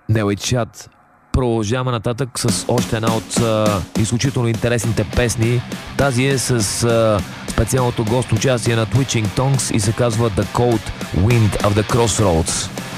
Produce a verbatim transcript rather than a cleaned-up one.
Нелой Чад. Продължаваме нататък с още една от а, изключително интересните песни. Тази е с а, специалното гост участие на Twitching Tongues и се казва The Cold Wind of the Crossroads.